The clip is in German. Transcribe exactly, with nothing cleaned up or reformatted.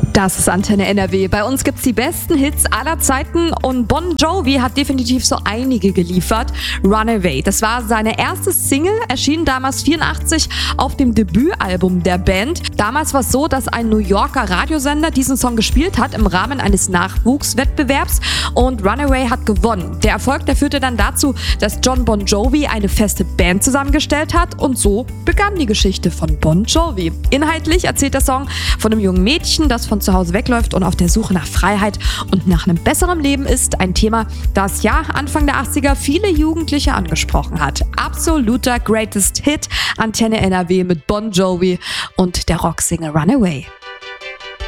Das ist Antenne N R W. Bei uns gibt's die besten Hits aller Zeiten und Bon Jovi hat definitiv so einige geliefert. Runaway, das war seine erste Single, erschien damals vierundachtzig auf dem Debütalbum der Band. Damals war es so, dass ein New Yorker Radiosender diesen Song gespielt hat im Rahmen eines Nachwuchswettbewerbs und Runaway hat gewonnen. Der Erfolg, der führte dann dazu, dass John Bon Jovi eine feste Band zusammengestellt hat und so begann die Geschichte von Bon Jovi. Inhaltlich erzählt der Song von einem jungen Mädchen, das von zu Hause wegläuft und auf der Suche nach Freiheit und nach einem besseren Leben ist. Ein Thema, das ja Anfang der achtziger viele Jugendliche angesprochen hat. Absoluter Greatest Hit, Antenne N R W mit Bon Jovi und der Rocksingle Runaway.